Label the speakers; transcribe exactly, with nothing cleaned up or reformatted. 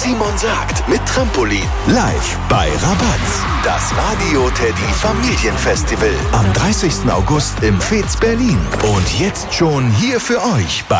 Speaker 1: Simon sagt mit Trampolin. Live bei Rabatz. Das Radio Teddy Familienfestival am dreißigsten August im Fez Berlin. Und jetzt schon hier für euch bei